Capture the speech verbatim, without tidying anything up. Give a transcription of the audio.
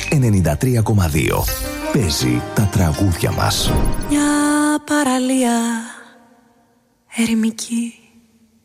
ενενήντα τρία κόμμα δύο. Παίζει τα τραγούδια μας. Μια παραλία ερημική,